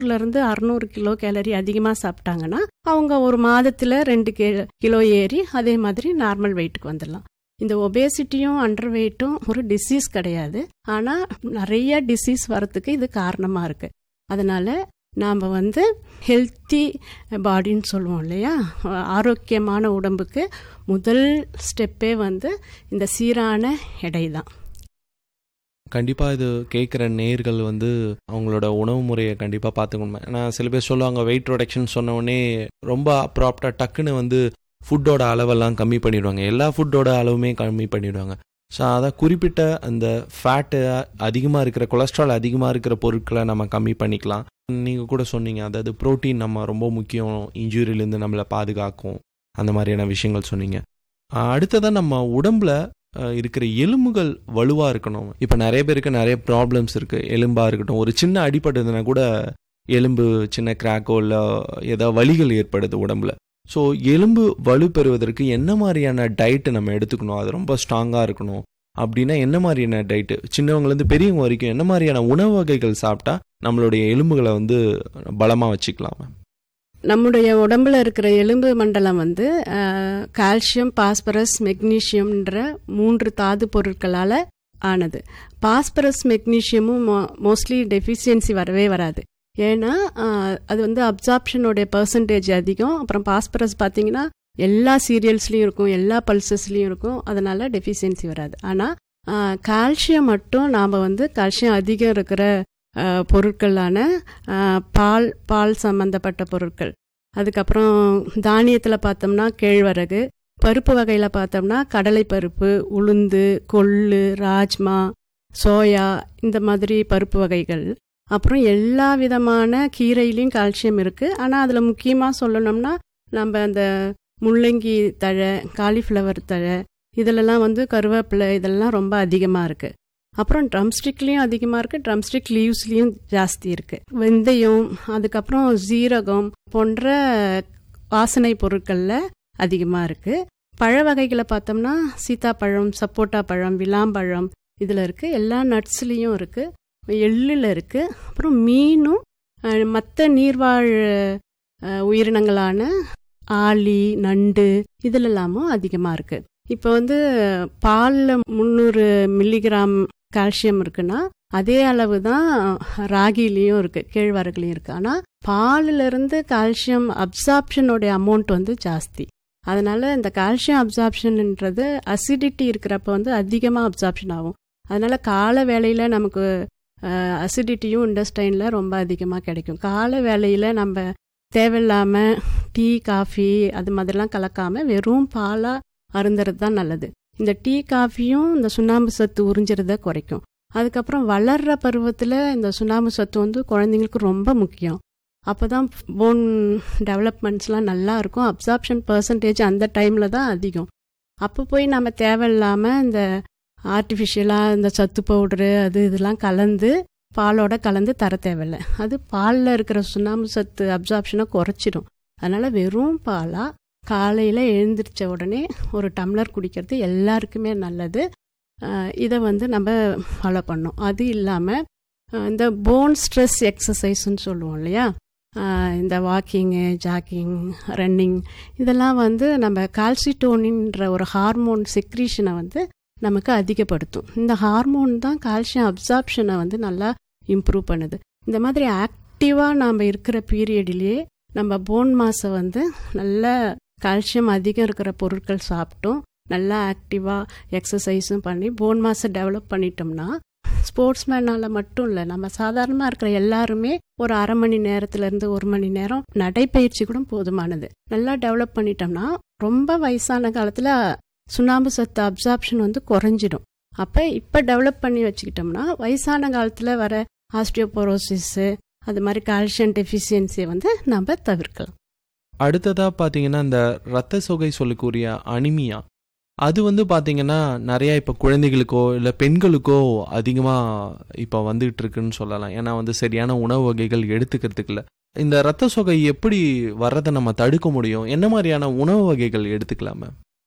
இருந்து 600 kilo gallery அதிகமாக சாப்பிட்டாங்கன்னா அவங்க ஒரு மாதத்தில் 2 கிலோ ஏறி அதே மாதிரி நார்மல் வெயிட்டுக்கு வந்துடலாம். இந்த ஒபேசிட்டியும் அண்டர் வெயிட்டும் ஒரு டிசீஸ் கிடையாது, ஆனால் நிறைய டிசீஸ் வரத்துக்கு இது காரணமாக இருக்குது. அதனால நாம் ஹெல்த்தி பாடின்னு சொல்லுவோம் இல்லையா, ஆரோக்கியமான உடம்புக்கு முதல் ஸ்டெப்பே இந்த சீரான எடை தான். கண்டிப்பாக இது கேட்குற நேயர்கள் அவங்களோட உணவு முறையை கண்டிப்பாக பார்த்துக்கணும். ஏன்னா சில பேர் சொல்லுவாங்க வெயிட் ரிடக்ஷன் சொன்னோடனே ரொம்ப ப்ராப்டாக டக்குன்னு ஃபுட்டோட அளவெல்லாம் கம்மி பண்ணிடுவாங்க, எல்லா ஃபுட்டோட அளவுமே கம்மி பண்ணிடுவாங்க. ஸோ அதான் குறிப்பிட்ட அந்த ஃபேட்டு அதிகமாக இருக்கிற, கொலஸ்ட்ரால் அதிகமாக இருக்கிற பொருட்களை நம்ம கம்மி பண்ணிக்கலாம். நீங்கள் கூட சொன்னீங்க, அதாவது ப்ரோட்டீன் நம்ம ரொம்ப முக்கியம், இன்ஜூரியிலேருந்து நம்மளை பாதுகாக்கும், அந்த மாதிரியான விஷயங்கள் சொன்னீங்க. அடுத்ததான் நம்ம உடம்புல இருக்கிற எலும்புகள் வலுவாக இருக்கணும். இப்போ நிறைய பேருக்கு நிறைய ப்ராப்ளம்ஸ் இருக்குது. எலும்பாக இருக்கட்டும், ஒரு சின்ன அடிபட்டதுன்னா கூட எலும்பு சின்ன கிராக்கோ இல்லை ஏதாவது வலிகள் ஏற்படுது உடம்புல. ஸோ எலும்பு வலு பெறுவதற்கு என்ன மாதிரியான டயட்டு நம்ம எடுத்துக்கணும், அது ரொம்ப ஸ்ட்ராங்காக இருக்கணும் அப்படின்னா என்ன மாதிரியான டயட்டு, சின்னவங்கலேருந்து பெரியவங்க வரைக்கும் என்ன மாதிரியான உணவு வகைகள் சாப்பிட்டா நம்மளுடைய எலும்புகளை பலமாக வச்சுக்கலாம்? நம்முடைய உடம்புல இருக்கிற எலும்பு மண்டலம் கால்சியம், பாஸ்பரஸ், மெக்னீஷியம்ன்ற 3 தாது பொருட்களால் ஆனது. பாஸ்பரஸ் மெக்னீஷியமும் மோஸ்ட்லி டெஃபிஷியன்சி வரவே வராது. ஏன்னா அது அப்சார்ப்ஷனோடைய பெர்சன்டேஜ் அதிகம். அப்புறம் பாஸ்பரஸ் பார்த்தீங்கன்னா எல்லா சீரியல்ஸ்லேயும் இருக்கும், எல்லா பல்சஸ்லேயும் இருக்கும், அதனால டெஃபிஷியன்சி வராது. ஆனால் கால்சியம் மட்டும் நாம் கால்சியம் அதிகம் இருக்கிற பொருட்களான பால் சம்பந்தப்பட்ட பொருட்கள், அதுக்கப்புறம் தானியத்தில் பார்த்தோம்னா கேழ்வரகு, பருப்பு வகையில் பார்த்தோம்னா கடலை பருப்பு, உளுந்து, கொள்ளு, ராஜ்மா, சோயா, இந்த மாதிரி பருப்பு வகைகள். அப்புறம் எல்லா விதமான கீரையிலையும் கால்சியம் இருக்குது. ஆனால் அதில் முக்கியமாக சொல்லணும்னா நம்ம அந்த முள்ளங்கி தழை, காலிஃப்ளவர் தழை, இதிலெல்லாம் கருவேப்பிலை, இதெல்லாம் ரொம்ப அதிகமாக இருக்குது. அப்புறம் ட்ரம்ஸ்டிக்லேயும் அதிகமாக இருக்குது, ட்ரம்ஸ்டிக் லீவ்ஸ்லேயும் ஜாஸ்தி இருக்குது. வெந்தயம், அதுக்கப்புறம் ஜீரகம் போன்ற வாசனை பொருட்களில் அதிகமாக இருக்குது. பழ வகைகளை பார்த்தோம்னா சீத்தாப்பழம், சப்போட்டா பழம், விளாம்பழம் இதில் இருக்குது. எல்லா நட்ஸ்லேயும் இருக்குது, எள்ளில் இருக்குது. அப்புறம் மீனும் மற்ற நீர்வாழ் உயிரினங்களான ஆளி, நண்டு இதிலெல்லாமும் அதிகமாக இருக்குது. இப்போ பாலில் 300 மில்லிகிராம் கால்சியம் இருக்குன்னா அதே அளவு தான் ராகிலையும் இருக்குது, கேழ்வரகுலையும் இருக்குது. ஆனால் பாலிலிருந்து கால்சியம் அப்சார்ப்ஷனோடைய அமௌண்ட் ஜாஸ்தி. அதனால் இந்த கால்சியம் அப்சார்ப்ஷன்ன்றது அசிடிட்டி இருக்கிறப்ப அதிகமாக அப்சார்ப்ஷன் ஆகும். அதனால் காலை வேளையில் நமக்கு அசிடிட்டியும் இண்டஸ்டைனில் ரொம்ப அதிகமாக கிடைக்கும். காலை வேளையில் நம்ம தேவையில்லாமல் டீ, காஃபி அது மாதிரிலாம் கலக்காமல் வெறும் பாலாக அருந்துறது தான் நல்லது. இந்த டீ, காஃபியும் இந்த சுண்ணாம்பு சத்து உறிஞ்சிறத குறைக்கும். அதுக்கப்புறம் வளர்கிற பருவத்தில் இந்த சுண்ணாம்பு சத்து குழந்தைங்களுக்கு ரொம்ப முக்கியம். அப்போ தான் போன் டெவலப்மெண்ட்ஸ்லாம் நல்லா இருக்கும். அப்சார்ப்ஷன் பெர்சன்டேஜ் அந்த டைமில் தான் அதிகம். அப்போ போய் நம்ம தேவையில்லாமல் இந்த ஆர்டிஃபிஷியலாக இந்த சத்து பவுட்ரு இதெல்லாம் கலந்து பாலோட கலந்து தர தேவையில்லை. அது பாலில் இருக்கிற சுண்ணாம்பு சத்து அப்சார்ப்ஷனை குறைச்சிடும். அதனால் வெறும் பாலாக காலையில் எழுந்திரிச்ச உடனே ஒரு டம்ளர் குடிக்கிறது எல்லாருக்குமே நல்லது. இதை நம்ம ஃபாலோ பண்ணோம். அது இல்லாமல் இந்த போன் ஸ்ட்ரெஸ் எக்ஸசைஸ்ன்னு சொல்லுவோம் இல்லையா, இந்த வாக்கிங்கு, ஜாக்கிங், ரன்னிங், இதெல்லாம் நம்ம கால்சிட்டோனின்ற ஒரு ஹார்மோன் செக்ரீஷனை நமக்கு அதிகப்படுத்தும். இந்த ஹார்மோன் தான் கால்சியம் அப்சார்ப்ஷனை நல்லா இம்ப்ரூவ் பண்ணுது. இந்த மாதிரி ஆக்டிவாக நாம் இருக்கிற பீரியட்லேயே நம்ம போன் மாஸை நல்ல கால்சியம் அதிகம் இருக்கிற பொருட்கள் சாப்பிட்டோம், நல்லா ஆக்டிவாக எக்ஸசைஸும் பண்ணி போன் மாஸை டெவலப் பண்ணிட்டோம்னா, ஸ்போர்ட்ஸ்மேனால் மட்டும் இல்லை, நம்ம சாதாரணமாக இருக்கிற எல்லாருமே ஒரு அரை மணி நேரத்துலேருந்து 1 மணி நேரம் நடைப்பயிற்சி கூட போதுமானது. நல்லா டெவலப் பண்ணிட்டோம்னா ரொம்ப வயசான காலத்தில் சுண்ணாம்பு சத்து அப்சார்ப்ஷன் குறைஞ்சிடும். அப்போ இப்போ டெவலப் பண்ணி வச்சுக்கிட்டோம்னா வயசான காலத்தில் வர ஆஸ்டியோபோரோசிஸு அது மாதிரி கால்சியம் டெஃபிஷியன்சியை நம்ம தவிர்க்கலாம். அடுத்ததாக பார்த்தீங்கன்னா இந்த இரத்த சோகை சொல்லக்கூடிய அனிமியா, அது பார்த்தீங்கன்னா நிறையா இப்போ குழந்தைகளுக்கோ இல்லை பெண்களுக்கோ அதிகமாக இப்போ வந்துகிட்டு இருக்குன்னு சொல்லலாம். ஏன்னா சரியான உணவு வகைகள் எடுத்துக்கிறதுக்கு இல்லை. இந்த இரத்த சோகை எப்படி வர்றதை நம்ம தடுக்க முடியும்? என்ன மாதிரியான உணவு வகைகள் எடுத்துக்கலாமா?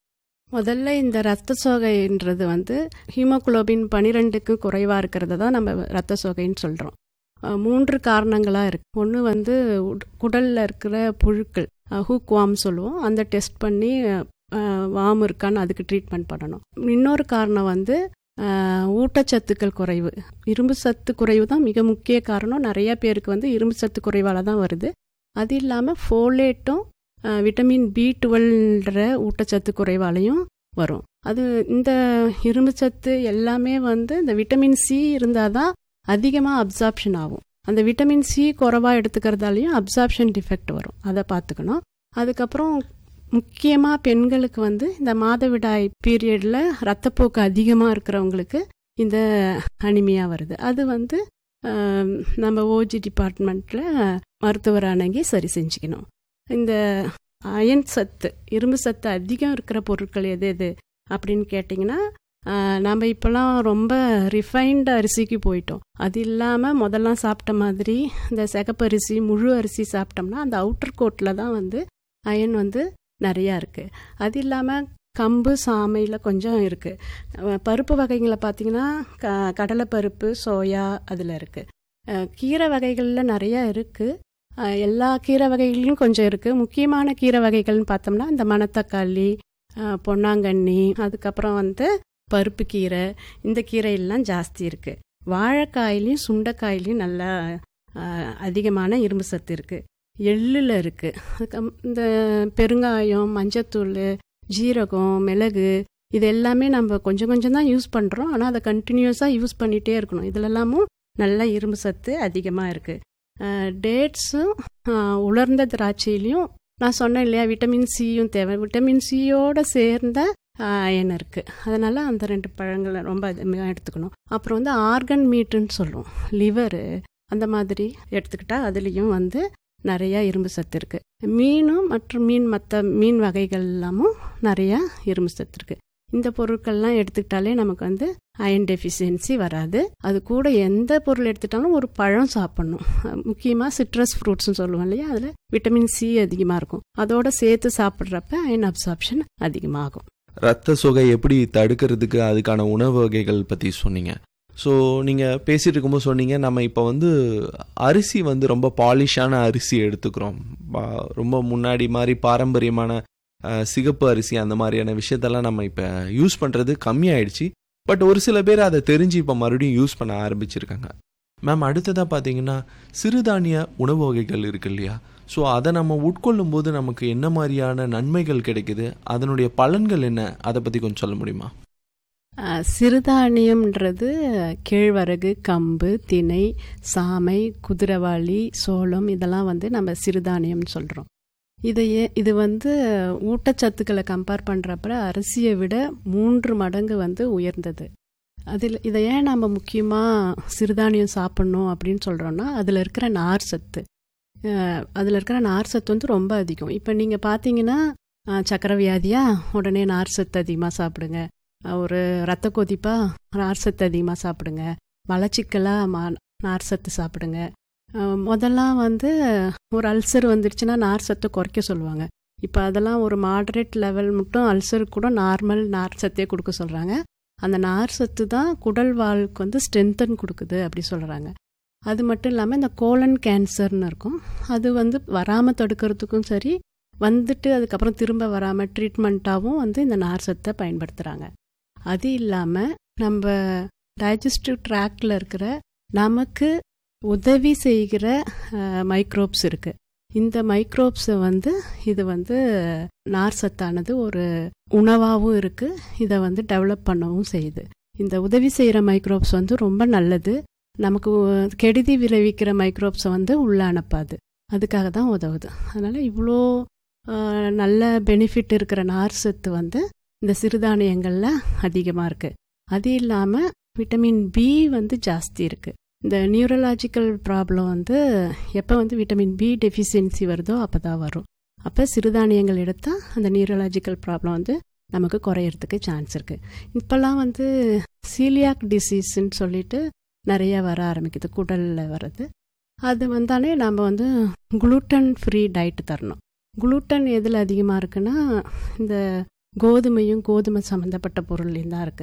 முதல்ல இந்த இரத்த சோகைன்றது ஹீமோகுளோபின் 12க்கு குறைவாக இருக்கிறத தான் நம்ம இரத்த சோகைன்னு சொல்கிறோம். 3 காரணங்களாக இருக்குது. ஒன்று வந்து குடலில் இருக்கிற புழுக்கள், ஹூக் வார்ம் சொல்லுவோம், அந்த டெஸ்ட் பண்ணி வார்ம் இருக்கான்னு அதுக்கு ட்ரீட்மெண்ட் பண்ணணும். இன்னொரு காரணம் வந்து ஊட்டச்சத்துக்கள் குறைவு, இரும்பு சத்து குறைவு தான் மிக முக்கிய காரணம். நிறைய பேருக்கு வந்து இரும்பு சத்து குறைவால் தான் வருது. அது இல்லாமல் ஃபோலேட்டும் விட்டமின் B12 ஊட்டச்சத்து குறைவாலையும் வரும். அது இந்த இரும்பு சத்து எல்லாமே வந்து இந்த விட்டமின் C இருந்தால் தான் அதிகமாக அப்சார்ப்ஷன் ஆகும். அந்த விட்டமின் C குறைவாக எடுத்துக்கிறதாலையும் அப்சார்ப்ஷன் டிஃபெக்ட் வரும். அதை பார்த்துக்கணும். அதுக்கப்புறம் முக்கியமாக பெண்களுக்கு வந்து இந்த மாதவிடாய் பீரியடில் ரத்தப்போக்கு அதிகமாக இருக்கிறவங்களுக்கு இந்த அனிமியா வருது. அது வந்து நம்ம ஓஜி டிபார்ட்மெண்ட்டில் மருத்துவர் அணுகி சரி செஞ்சுக்கணும். இந்த அயன் சத்து, இரும்பு சத்து அதிகம் இருக்கிற பொருட்கள் எது எது அப்படின்னு கேட்டிங்கன்னா, நம்ம இப்போலாம் ரொம்ப ரிஃபைன்டு அரிசிக்கு போயிட்டோம். அது இல்லாமல் முதல்லாம் சாப்பிட்ட மாதிரி இந்த சிகப்பரிசி, முழு அரிசி சாப்பிட்டோம்னா அந்த அவுட்டர் கோட்டில் தான் வந்து அயன் வந்து நிறையா இருக்குது. அது இல்லாமல் கம்பு, சாமையில் கொஞ்சம் இருக்குது. பருப்பு வகைகளை பார்த்திங்கன்னா கடலைப்பருப்பு, சோயா அதில் இருக்குது. கீரை வகைகளில் நிறையா இருக்குது. எல்லா கீரை வகைகள்லையும் கொஞ்சம் இருக்குது. முக்கியமான கீரை வகைகள்னு பார்த்தோம்னா இந்த மணத்தக்காளி, பொன்னாங்கண்ணி, அதுக்கப்புறம் வந்து பருப்பு கீரை, இந்த கீரையெல்லாம் ஜாஸ்தி இருக்குது. வாழைக்காயிலையும் சுண்டைக்காயிலையும் நல்லா அதிகமான இரும்பு சத்து இருக்குது. எள்ளில் இருக்குது. இந்த பெருங்காயம், மஞ்சத்தூள், ஜீரகம், மிளகு, இது எல்லாமே நம்ம கொஞ்சம் கொஞ்சம் தான் யூஸ் பண்ணுறோம். ஆனால் அதை கண்டினியூஸாக யூஸ் பண்ணிகிட்டே இருக்கணும். இதிலெல்லாமும் நல்ல இரும்பு சத்து அதிகமாக இருக்குது. டேட்ஸும் உலர்ந்த திராட்சையிலையும் நான் சொன்னேன் இல்லையா, விட்டமின் சியும் தேவை. விட்டமின் சியோடு சேர்ந்த அயன் இருக்குது. அதனால் அந்த 2 பழங்களை ரொம்ப அதிகமாக எடுத்துக்கணும். அப்புறம் வந்து ஆர்கன் மீட்டுன்னு சொல்லுவோம், லிவரு, அந்த மாதிரி எடுத்துக்கிட்டால் அதுலேயும் வந்து நிறையா இரும்பு சத்து இருக்குது. மீனும் மற்றும் மற்ற மீன் வகைகள் எல்லாமும் நிறையா இரும்பு சத்து இருக்குது. இந்த பொருட்கள்லாம் எடுத்துக்கிட்டாலே நமக்கு வந்து அயன் டெஃபிஷியன்சி வராது. அது கூட எந்த பொருள் எடுத்துட்டாலும் ஒரு பழம் சாப்பிட்ணும். முக்கியமாக சிட்ரஸ் ஃப்ரூட்ஸ்னு சொல்லுவோம் இல்லையா, அதில் விட்டமின் C அதிகமாக இருக்கும். அதோட சேர்த்து சாப்பிட்றப்ப அயன் அப்சார்ப்ஷன் அதிகமாகும். ரத்த சோகை எப்படி தடுக்கிறதுக்கு அதுக்கான உணவு வகைகள் பற்றி சொன்னீங்க. ஸோ நீங்கள் பேசிகிட்டு இருக்கும்போது சொன்னீங்க, நம்ம இப்போ வந்து அரிசி வந்து ரொம்ப பாலிஷான அரிசி எடுத்துக்கிறோம். ரொம்ப முன்னாடி மாதிரி பாரம்பரியமான சிகப்பு அரிசி அந்த மாதிரியான விஷயத்தெல்லாம் நம்ம இப்போ யூஸ் பண்ணுறது கம்மியாயிடுச்சு. பட் ஒரு சில பேர் அதை தெரிஞ்சு இப்போ மறுபடியும் யூஸ் பண்ண ஆரம்பிச்சிருக்காங்க. மேம், அடுத்ததாக பார்த்தீங்கன்னா சிறுதானிய உணவு வகைகள் இருக்கு இல்லையா, ஸோ அதை நம்ம உட்கொள்ளும் போது நமக்கு என்ன மாதிரியான நன்மைகள் கிடைக்குது, அதனுடைய பலன்கள் என்ன, அதை பற்றி கொஞ்சம் சொல்ல முடியுமா? சிறுதானியம்ன்றது கேழ்வரகு, கம்பு, திணை, சாமை, குதிரைவாளி, சோளம், இதெல்லாம் வந்து நம்ம சிறுதானியம்னு சொல்கிறோம். இது வந்து ஊட்டச்சத்துக்களை கம்பேர் பண்ணுறப்ப அரிசியை விட 3 மடங்கு வந்து உயர்ந்தது. இதை ஏன் நம்ம முக்கியமாக சிறுதானியம் சாப்பிட்ணும் அப்படின்னு சொல்கிறோன்னா, அதில் இருக்கிற நார் சத்து வந்து ரொம்ப அதிகம். இப்போ நீங்கள் பார்த்தீங்கன்னா சக்கரை வியாதியா, உடனே நார் சத்து அதிகமாக சாப்பிடுங்க. ஒரு ரத்த கொதிப்பா, நார் சத்து அதிகமாக சாப்பிடுங்க. மலச்சிக்கலாக நார் சத்து சாப்பிடுங்க. முதல்லாம் வந்து ஒரு அல்சர் வந்துடுச்சுன்னா நார் சத்தை குறைக்க சொல்லுவாங்க. இப்போ அதெல்லாம் ஒரு மாடரேட் லெவல் மட்டும் அல்சருக்கு கூட நார்மல் நார் சத்தே கொடுக்க சொல்கிறாங்க. அந்த நார் சத்து தான் குடல் வால்க்கு வந்து ஸ்ட்ரென்தன் கொடுக்குது அப்படி சொல்கிறாங்க. அது மட்டும் இல்லாமல் இந்த கோலன் கேன்சர்னு இருக்கும், அது வந்து வராமல் தடுக்கிறதுக்கும் சரி, வந்துட்டு அதுக்கப்புறம் திரும்ப வராமல் ட்ரீட்மெண்ட்டாகவும் வந்து இந்த நார் சத்தை பயன்படுத்துகிறாங்க. அது இல்லாமல் நம்ம டைஜஸ்டிவ் ட்ராக்டில் இருக்கிற நமக்கு உதவி செய்கிற மைக்ரோப்ஸ் இருக்குது. இந்த மைக்ரோப்ஸை வந்து இது வந்து நார் சத்தானது ஒரு உணவாகவும் இருக்குது, இதை வந்து டெவலப் பண்ணவும் செய்யுது. இந்த உதவி செய்கிற மைக்ரோப்ஸ் வந்து ரொம்ப நல்லது. நமக்கு கெடுதி விளைவிக்கிற மைக்ரோப்ஸை வந்து உள்ளே அனுப்பாது, அதுக்காக தான் உதவுது. அதனால் இவ்வளோ நல்ல பெனிஃபிட் இருக்கிற நார் சத்து வந்து இந்த சிறுதானியங்களில் அதிகமாக இருக்குது. அது இல்லாமல் விட்டமின் B வந்து ஜாஸ்தி இருக்குது. இந்த நியூரலாஜிக்கல் ப்ராப்ளம் வந்து எப்போ வந்து விட்டமின் B டெஃபிஷியன்சி வருதோ அப்போ தான் வரும். அப்போ சிறுதானியங்கள் எடுத்தால் அந்த நியூரலாஜிக்கல் ப்ராப்ளம் வந்து நமக்கு குறையிறதுக்கு சான்ஸ் இருக்குது. இப்போல்லாம் வந்து சீலியாக் டிசீஸ்ன்னு சொல்லிட்டு நிறைய வர ஆரம்பிக்குது, குடலில் வர்றது. அது வந்தாலே நம்ம வந்து குளூட்டன் ஃப்ரீ டயட் தரணும். குளூட்டன் எதில் அதிகமாக இருக்குன்னா இந்த கோதுமையும் கோதுமை சம்மந்தப்பட்ட பொருள்லையும் தான் இருக்குது.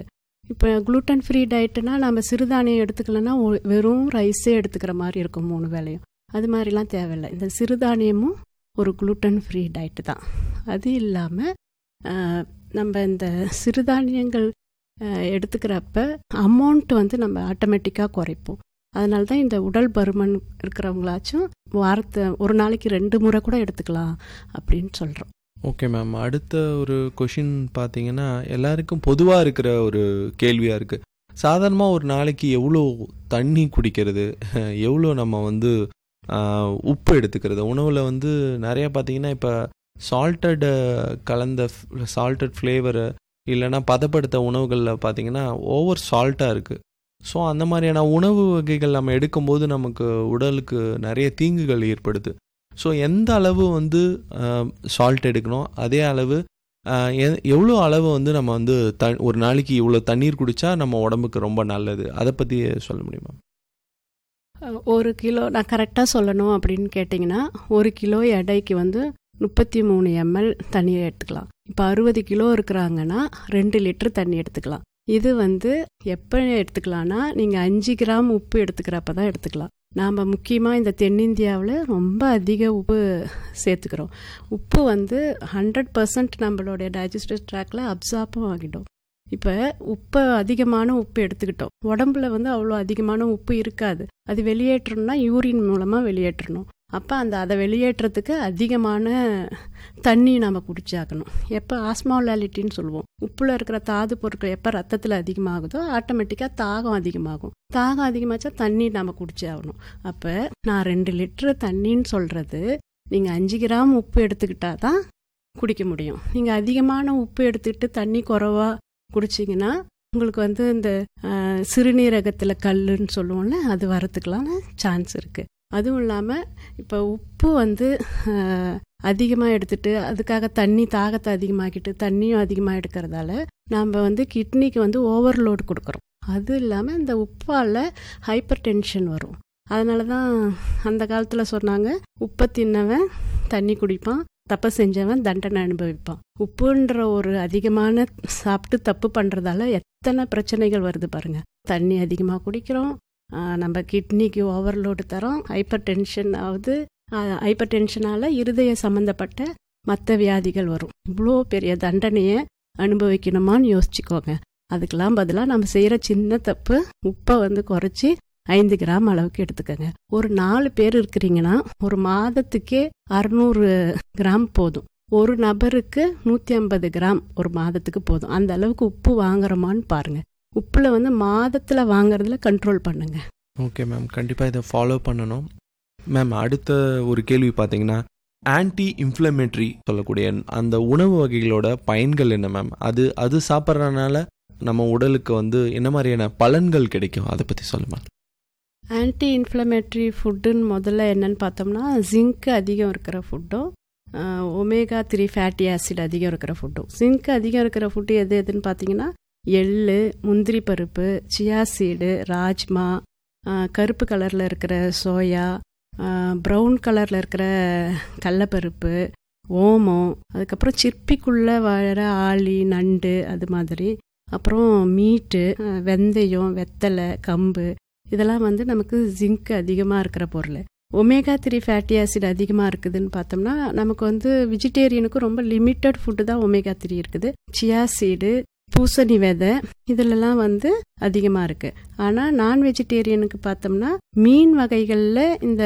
இப்போ குளூட்டன் ஃப்ரீ டயட்டுனா நம்ம சிறுதானியம் எடுத்துக்கலன்னா வெறும் ரைஸே எடுத்துக்கிற மாதிரி இருக்கும் 3 வேளையும். அது மாதிரிலாம் தேவையில்லை. இந்த சிறுதானியமும் ஒரு குளூட்டன் ஃப்ரீ டயட்டு தான். அது இல்லாமல் நம்ம இந்த சிறுதானியங்கள் எடுத்துக்கிறப்ப அமௌண்ட் வந்து நம்ம ஆட்டோமேட்டிக்காக குறைப்போம். அதனால தான் இந்த உடல் பருமன் இருக்கிறவங்களாச்சும் ஒரு நாளைக்கு 2 முறை கூட எடுத்துக்கலாம் அப்படின்னு சொல்கிறோம். ஓகே மேம், அடுத்த ஒரு கொஷின் பார்த்தீங்கன்னா எல்லாருக்கும் பொதுவாக இருக்கிற ஒரு கேள்வியாக இருக்குது. சாதாரணமாக ஒரு நாளைக்கு எவ்வளோ தண்ணி குடிக்கிறது, எவ்வளோ நம்ம வந்து உப்பு எடுத்துக்கிறது, உணவில் வந்து நிறையா பார்த்தீங்கன்னா இப்போ சால்ட்டட் கலந்த சால்ட்டட் ஃப்ளேவரு இல்லைனா பதப்படுத்த உணவுகளில் பார்த்தீங்கன்னா ஓவர் சால்ட்டாக இருக்குது. ஸோ அந்த மாதிரியான உணவு வகைகள் நம்ம எடுக்கும்போது நமக்கு உடலுக்கு நிறைய தீங்குகள் ஏற்படுது. ஸோ எந்த அளவு வந்து சால்ட் எடுக்கணும், அதே அளவு எவ்வளோ அளவு வந்து நம்ம வந்து ஒரு நாளைக்கு இவ்வளோ தண்ணீர் குடித்தா நம்ம உடம்புக்கு ரொம்ப நல்லது, அதை பற்றி சொல்ல முடியுமா? 1 கிலோ நான் கரெக்டாக சொல்லணும் அப்படின்னு கேட்டிங்கன்னா 1 கிலோ எடைக்கு வந்து 33 ml தண்ணியை எடுத்துக்கலாம். இப்போ 60 கிலோ இருக்கிறாங்கன்னா 2 லிட்டர் தண்ணி எடுத்துக்கலாம். இது வந்து எப்போ எடுத்துக்கலாம்னா நீங்கள் 5 கிராம் உப்பு எடுத்துக்கிறப்ப தான் எடுத்துக்கலாம். நாம் முக்கியமாக இந்த தென்னிந்தியாவில் ரொம்ப அதிக உப்பு சேர்த்துக்கிறோம். உப்பு வந்து 100% நம்மளுடைய டைஜஸ்டிவ் ட்ராக்டில் அப்சார்பும் ஆகிடும். இப்போ அதிகமான உப்பு எடுத்துக்கிட்டோம், உடம்புல வந்து அவ்வளோ அதிகமான உப்பு இருக்காது. அது வெளியேற்றணும்னா யூரின் மூலமாக வெளியேற்றணும். அப்போ அதை வெளியேற்றத்துக்கு அதிகமான தண்ணி நம்ம குடிச்சாக்கணும். எப்போ ஆஸ்மாலாலிட்டின்னு சொல்லுவோம், உப்பில் இருக்கிற தாது பொருட்கள் எப்போ ரத்தத்தில் அதிகமாகுதோ ஆட்டோமேட்டிக்காக தாகம் அதிகமாகும். தாகம் அதிகமாச்சா தண்ணி நம்ம குடிச்சாகணும். அப்போ நான் 2 லிட்டரு தண்ணின்னு சொல்கிறது நீங்கள் 5 கிராம் உப்பு எடுத்துக்கிட்டா தான் குடிக்க முடியும். நீங்கள் அதிகமான உப்பு எடுத்துக்கிட்டு தண்ணி குறைவாக குடிச்சிங்கன்னா உங்களுக்கு வந்து இந்த சிறுநீரகத்தில் கல்லுன்னு சொல்லுவோம்ல, அது வரத்துக்கலான சான்ஸ் இருக்குது. அதுவும் இல்லாமல் இப்போ உப்பு வந்து அதிகமாக எடுத்துட்டு அதுக்காக தாகத்தை அதிகமாக்கிட்டு தண்ணியும் அதிகமாக எடுக்கிறதால நம்ம வந்து கிட்னிக்கு வந்து ஓவர்லோடு கொடுக்குறோம். அது இல்லாமல் இந்த உப்பால் ஹைப்பர் டென்ஷன் வரும். அதனால தான் அந்த காலத்தில் சொன்னாங்க, உப்பை தின்னவன் தண்ணி குடிப்பான், தப்பு செஞ்சவன் தண்டனை அனுபவிப்பான். உப்புன்ற ஒரு அதிகமான சாப்பிட்டு தப்பு பண்ணுறதால எத்தனை பிரச்சனைகள் வருது பாருங்கள். தண்ணி அதிகமாக குடிக்கிறோம், நம்ம கிட்னிக்கு ஓவர்லோடு தரோம், ஹைப்பர் டென்ஷன் ஆகுது. ஹைப்பர் டென்ஷனால் இருதய சம்மந்தப்பட்ட மற்ற வியாதிகள் வரும். இவ்வளோ பெரிய தண்டனையை அனுபவிக்கணுமான்னு யோசிச்சுக்கோங்க. அதுக்கெல்லாம் பதிலாக நம்ம செய்கிற சின்ன தப்பு, உப்பை வந்து குறைச்சி 5 கிராம் அளவுக்கு எடுத்துக்கோங்க. ஒரு 4 பேர் இருக்கிறீங்கன்னா ஒரு மாதத்துக்கே 600 கிராம் போதும். ஒரு நபருக்கு 150 கிராம் ஒரு மாதத்துக்கு போதும். அந்த அளவுக்கு உப்பு வாங்குறோமான்னு பாருங்கள். உப்பில் வந்து மாதத்தில் வாங்குறதுல கண்ட்ரோல் பண்ணுங்க. ஓகே மேம், கண்டிப்பாக இதை ஃபாலோ பண்ணணும். மேம், அடுத்த ஒரு கேள்வி பார்த்தீங்கன்னா ஆன்டி இன்ஃப்ளமேட்ரி சொல்லக்கூடிய அந்த உணவு வகைகளோட பயன்கள் என்ன மேம்? அது சாப்பிட்றதுனால நம்ம உடலுக்கு வந்து என்ன மாதிரியான பலன்கள் கிடைக்கும், அதை பற்றி சொல்லுமா? ஆன்டி இன்ஃப்ளமேட்ரி ஃபுட்டுன்னு முதல்ல என்னன்னு பார்த்தோம்னா ஜிங்க் அதிகம் இருக்கிற ஃபுட்டும் ஒமேகா 3 ஃபேட்டி ஆசிட் அதிகம் இருக்கிற ஃபுட்டும். ஜிங்க் அதிகம் இருக்கிற ஃபுட்டு எதுன்னு பார்த்தீங்கன்னா எள்ளு, முந்திரி பருப்பு, சியா சீடு, ராஜ்மா, கருப்பு கலரில் இருக்கிற சோயா, ப்ரௌன் கலரில் இருக்கிற கடலப்பருப்பு, ஓமம், அதுக்கப்புறம் சிற்பிக்குள்ளே வாழற ஆளி, நண்டு, அது மாதிரி, அப்புறம் மீட்டு, வெந்தயம், வெத்தலை, கம்பு, இதெல்லாம் வந்து நமக்கு ஜிங்க் அதிகமாக இருக்கிற பொருள். ஒமேகா 3 ஃபேட்டி ஆசிட் அதிகமாக இருக்குதுன்னு பார்த்தோம்னா நமக்கு வந்து வெஜிடேரியனுக்கு ரொம்ப லிமிட்டட் ஃபுட்டு தான் ஒமேகா 3 இருக்குது. சியா சீடு, பூசணி விதை, இதிலெல்லாம் வந்து அதிகமாக இருக்குது. ஆனால் நான் வெஜிடேரியனுக்கு பார்த்தோம்னா மீன் வகைகளில் இந்த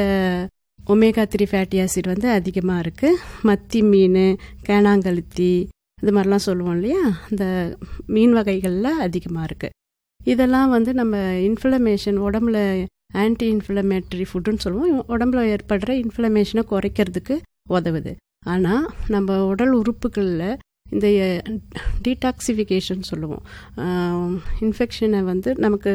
ஒமேகா 3 ஃபேட்டி ஆசிட் வந்து அதிகமாக இருக்குது. மத்தி மீன், கேனாங்கழுத்தி, இது மாதிரிலாம் சொல்லுவோம் இல்லையா, இந்த மீன் வகைகளில் அதிகமாக இருக்குது. இதெல்லாம் வந்து நம்ம இன்ஃப்ளமேஷன், உடம்புல ஆன்டி இன்ஃப்ளமேட்டரி ஃபுட்டுன்னு சொல்லுவோம், உடம்புல ஏற்படுற இன்ஃப்ளமேஷனை குறைக்கிறதுக்கு உதவுது. ஆனால் நம்ம உடல் உறுப்புகளில் இந்த டீடாக்சிஃபிகேஷன் சொல்லுவோம், இன்ஃபெக்ஷனை வந்து நமக்கு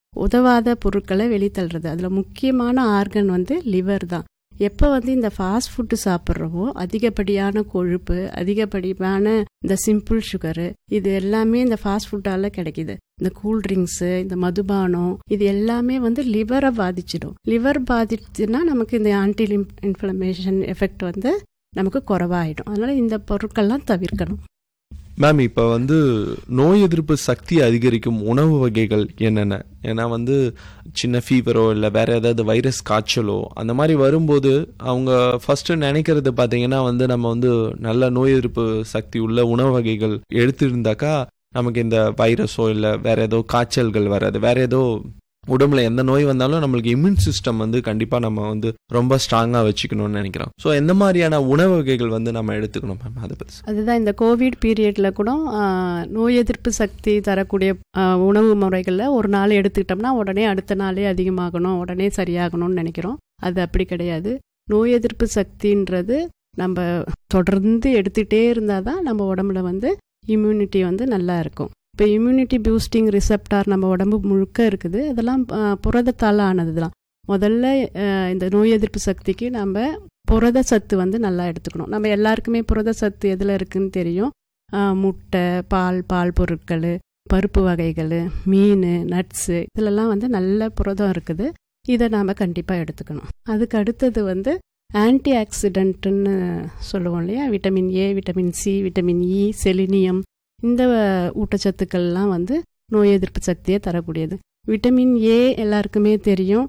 உதவாத பொருட்களை வெளித்தள்ளுறது. அதில் முக்கியமான ஆர்கன் வந்து லிவர் தான். எப்போ வந்து இந்த ஃபாஸ்ட் ஃபுட்டு சாப்பிட்றோமோ அதிகப்படியான கொழுப்பு, அதிகப்படியான இந்த சிம்பிள் சுகரு, இது எல்லாமே இந்த ஃபாஸ்ட் ஃபுட்டால் கிடைக்கிது. இந்த கூல்ட்ரிங்க்ஸு, இந்த மதுபானம், இது எல்லாமே வந்து லிவரை பாதிச்சிடும். லிவர் பாதிச்சுன்னா நமக்கு இந்த ஆன்டி இன்ஃப்ளமேஷன் எஃபெக்ட் வந்து நமக்கு குறைவாயிடும். அதனால் இந்த பொருட்கள்லாம் தவிர்க்கணும். மேம் இப்போ வந்து நோய் எதிர்ப்பு சக்தி அதிகரிக்கும் உணவு வகைகள் என்னென்ன? ஏன்னா வந்து சின்ன ஃபீவரோ இல்லை வேற ஏதாவது வைரஸ் காய்ச்சலோ அந்த மாதிரி வரும்போது அவங்க ஃபர்ஸ்ட் நினைக்கிறது பார்த்தீங்கன்னா வந்து நம்ம வந்து நல்ல நோய் எதிர்ப்பு சக்தி உள்ள உணவு வகைகள் எடுத்துருந்தாக்கா நமக்கு இந்த வைரஸோ இல்லை வேற ஏதோ காய்ச்சல்கள் வராது, வேற ஏதோ உடம்புல எந்த நோய் வந்தாலும் நம்மளுக்கு இம்யூன் சிஸ்டம் வந்து கண்டிப்பாக நம்ம வந்து ரொம்ப ஸ்ட்ராங்காக வச்சுக்கணும்னு நினைக்கிறோம். ஸோ எந்த மாதிரியான உணவு வகைகள் வந்து நம்ம எடுத்துக்கணும் மேம்? அதை பற்றி. அதுதான் இந்த கோவிட் பீரியடில் கூட நோய் எதிர்ப்பு சக்தி தரக்கூடிய உணவு முறைகளில் ஒரு நாள் எடுத்துக்கிட்டோம்னா உடனே அடுத்த நாளே அதிகமாகணும், உடனே சரியாகணும்னு நினைக்கிறோம். அது அப்படி கிடையாது. நோய் எதிர்ப்பு சக்தின்றது நம்ம தொடர்ந்து எடுத்துகிட்டே இருந்தால் தான் நம்ம உடம்புல வந்து இம்யூனிட்டி வந்து நல்லா இருக்கும். இப்போ இம்யூனிட்டி பூஸ்டிங் ரிசெப்டார் நம்ம உடம்பு முழுக்க இருக்குது. அதெல்லாம் புரதத்தால் ஆனது தான். முதல்ல இந்த நோய் எதிர்ப்பு சக்திக்கு நம்ம புரத சத்து வந்து நல்லா எடுத்துக்கணும். நம்ம எல்லாருக்குமே புரத சத்து எதில் இருக்குதுன்னு தெரியும். முட்டை, பால் பொருட்கள், பருப்பு வகைகள், மீன், நட்ஸு, இதிலெல்லாம் வந்து நல்ல புரதம் இருக்குது. இதை நாம் கண்டிப்பாக எடுத்துக்கணும். அதுக்கு அடுத்தது வந்து ஆன்டி ஆக்சிடென்ட்டுன்னு சொல்லுவோம் இல்லையா, vitamin A, vitamin C, vitamin E, selenium, இந்த ஊட்டச்சத்துக்கள்லாம் வந்து நோய் எதிர்ப்பு சக்தியை தரக்கூடியது. விட்டமின் ஏ எல்லாருக்குமே தெரியும்.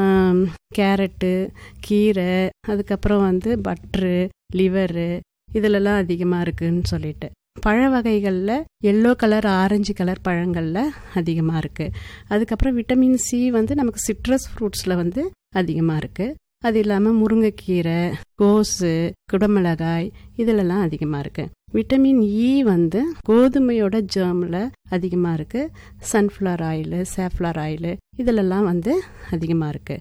கேரட்டு, கீரை, அதுக்கப்புறம் வந்து பட்ரு, லிவரு, இதிலெல்லாம் அதிகமாக இருக்குதுன்னு சொல்லிட்டு. பழ வகைகளில் எல்லோ கலர், ஆரஞ்சு கலர் பழங்களில் அதிகமாக இருக்குது. அதுக்கப்புறம் விட்டமின் சி வந்து நமக்கு சிட்ரஸ் ஃப்ரூட்ஸில் வந்து அதிகமாக இருக்குது. அது இல்லாமல் முருங்கைக்கீரை, கோஸு, குடமிளகாய், இதிலெல்லாம் அதிகமாக இருக்குது. விட்டமின் இ வந்து கோதுமையோட ஜேர்மில் அதிகமாக இருக்குது. சன்ஃப்ளவர் ஆயிலு, சேஃப்ளவர் ஆயிலு, இதிலெல்லாம் வந்து அதிகமாக இருக்குது.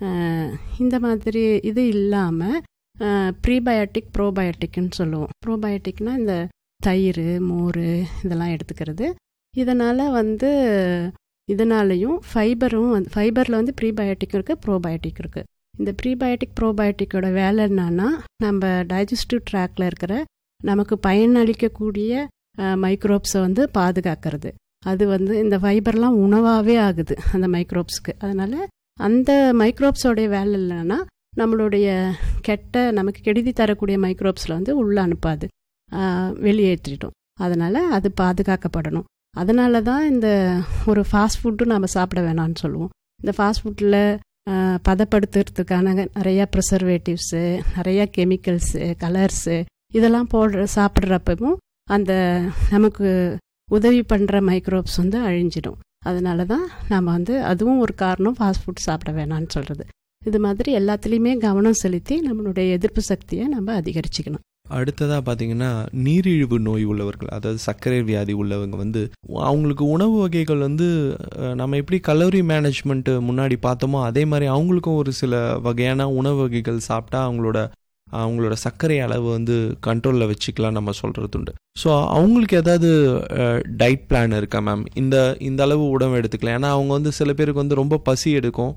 இந்த மாதிரி இது இல்லாமல் ப்ரீபயோட்டிக், ப்ரோபயோட்டிக்னு சொல்லுவோம். ப்ரோபயோட்டிக்னால் இந்த தயிர், மோர் இதெல்லாம் எடுத்துக்கிறது. இதனால் வந்து இதனாலையும் ஃபைபரும் வந்து ஃபைபரில் வந்து ப்ரீபயோட்டிக் இருக்குது, ப்ரோபயோட்டிக் இருக்குது. இந்த ப்ரீபயோட்டிக், ப்ரோபயோட்டிக்கோட வேலை என்னன்னா நம்ம டைஜஸ்டிவ் ட்ராக்ல இருக்கிற நமக்கு பயனளிக்கக்கூடிய மைக்ரோப்ஸை வந்து பாதுகாக்கிறது. அது வந்து இந்த ஃபைபர்லாம் உணவாகவே ஆகுது அந்த மைக்ரோப்ஸ்க்கு. அதனால் அந்த மைக்ரோப்ஸோடைய வேலை இல்லைன்னா நம்மளுடைய நமக்கு கெடுதி தரக்கூடிய மைக்ரோப்ஸில் வந்து உள்ளே அனுப்பாது, வெளியேற்றிட்டோம். அதனால் அது பாதுகாக்கப்படணும். அதனால தான் இந்த ஒரு ஃபாஸ்ட் ஃபுட்டும் நம்ம சாப்பிட வேணாம்னு சொல்லுவோம். இந்த ஃபாஸ்ட் ஃபுட்டில் பதப்படுத்துறதுக்கான நிறையா ப்ரிசர்வேட்டிவ்ஸு, நிறையா கெமிக்கல்ஸு, கலர்ஸு, இதெல்லாம் சாப்பிட்றப்பவும் அந்த நமக்கு உதவி பண்ணுற மைக்ரோப்ஸ் வந்து அழிஞ்சிடும். அதனால தான் நம்ம வந்து அதுவும் ஒரு காரணம் ஃபாஸ்ட் ஃபுட் சாப்பிட வேணான்னு சொல்கிறது. இது மாதிரி எல்லாத்துலேயுமே கவனம் செலுத்தி நம்மளுடைய எதிர்ப்பு சக்தியை நம்ம அதிகரிச்சுக்கணும். அடுத்ததாக பார்த்தீங்கன்னா நீரிழிவு நோய் உள்ளவர்கள், அதாவது சர்க்கரை வியாதி உள்ளவங்க வந்து அவங்களுக்கு உணவு வகைகள் வந்து நம்ம எப்படி கலோரி மேனேஜ்மெண்ட்டு முன்னாடி பார்த்தோமோ அதே மாதிரி அவங்களுக்கும் ஒரு சில வகையான உணவு வகைகள் சாப்பிட்டா அவங்களோட சர்க்கரை அளவு வந்து கண்ட்ரோலில் வச்சுக்கலாம் நம்ம சொல்கிறது உண்டு. ஸோ அவங்களுக்கு ஏதாவது டயட் பிளான் இருக்கா மேம்? இந்த அளவு உணவு எடுத்துக்கலாம். ஏன்னா அவங்க வந்து சில பேருக்கு வந்து ரொம்ப பசி எடுக்கும்.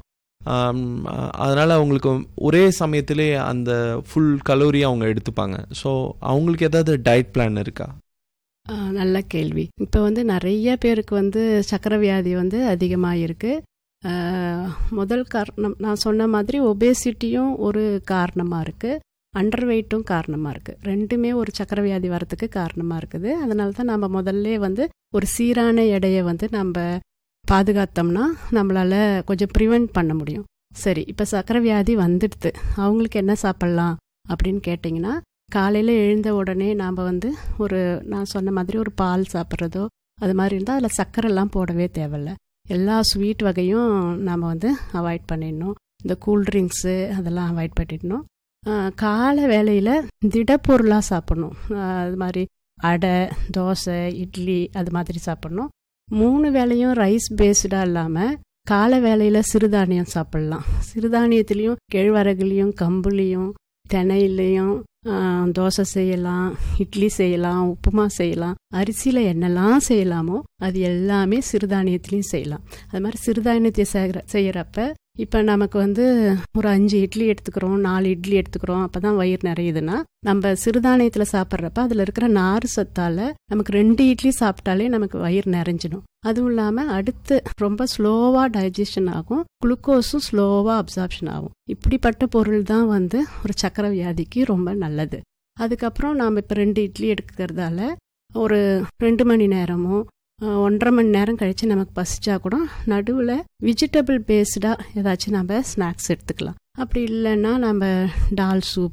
அதனால் அவங்களுக்கு ஒரே சமயத்திலே அந்த ஃபுல் கலோரி அவங்க எடுத்துப்பாங்க. ஸோ அவங்களுக்கு ஏதாவது டயட் பிளான் இருக்கா? நல்ல கேள்வி. இப்போ வந்து நிறைய பேருக்கு வந்து சர்க்கரை வியாதி வந்து அதிகமாக இருக்குது. முதல் காரணம் நான் சொன்ன மாதிரி ஒபேசிட்டியும் ஒரு காரணமாக இருக்குது, அண்டர் வெயிட்டும் காரணமாக இருக்குது. ரெண்டுமே ஒரு சர்க்கரை வியாதி வரத்துக்கு காரணமாக இருக்குது. அதனால தான் நம்ம முதல்ல வந்து ஒரு சீரான எடையை வந்து நம்ம பாதுகாத்தோம்னா நம்மளால் கொஞ்சம் ப்ரிவெண்ட் பண்ண முடியும். சரி, இப்போ சர்க்கரை வியாதி வந்துடுது, அவங்களுக்கு என்ன சாப்பிட்லாம் அப்படின்னு கேட்டிங்கன்னா, காலையில் எழுந்த உடனே நாம் வந்து நான் சொன்ன மாதிரி ஒரு பால் சாப்பிட்றதோ அது மாதிரி இருந்தால் அதில் சர்க்கரைலாம் போடவே தேவையில்லை. எல்லா ஸ்வீட் வகையும் நாம் வந்து அவாய்ட் பண்ணிடணும். இந்த கூல்ட்ரிங்க்ஸு அதெல்லாம் அவாய்ட் பண்ணிடணும். காலை வேளையில் திடப்பொருளாக சாப்பிட்ணும். அது மாதிரி அடை, தோசை, இட்லி அது மாதிரி சாப்பிட்ணும். 3 வேளையும் ரைஸ் பேஸ்டாக இல்லாமல் காலை வேளையில் சிறுதானியம் சாப்பிட்லாம். சிறுதானியத்துலேயும் கேழ்வரகுலையும், கம்புலேயும், தினையிலையும் தோசை செய்யலாம், இட்லி செய்யலாம், உப்புமா செய்யலாம். அரிசியில் என்னெல்லாம் செய்யலாமோ அது எல்லாமே சிறுதானியத்துலேயும் செய்யலாம். அது மாதிரி சிறுதானியத்தை செய்கிறப்ப இப்போ நமக்கு வந்து ஒரு 5 இட்லி எடுத்துக்கிறோம், 4 இட்லி எடுத்துக்கிறோம், அப்போ தான் வயிறு நிறையுதுன்னா நம்ம சிறுதானியத்தில் சாப்பிட்றப்ப அதில் இருக்கிற நார் சத்தால் நமக்கு 2 இட்லி சாப்பிட்டாலே நமக்கு வயிறு நிறைஞ்சிடும். அதுவும் இல்லாமல் அடுத்து ரொம்ப ஸ்லோவாக டைஜஷன் ஆகும், குளுக்கோஸும் ஸ்லோவாக அப்சார்ப்ஷன் ஆகும். இப்படிப்பட்ட பொருள் தான் வந்து ஒரு சர்க்கரை வியாதிக்கு ரொம்ப நல்லது. அதுக்கப்புறம் நாம் இப்போ 2 இட்லி எடுக்கிறதால ஒரு 2 மணி நேரமோ 1.5 மணி நேரம் கழித்து நமக்கு பசிச்சா கூட நடுவில் வெஜிடபிள் பேஸ்டாக ஏதாச்சும் நம்ம ஸ்நாக்ஸ் எடுத்துக்கலாம். அப்படி இல்லைன்னா நம்ம டால் சூப்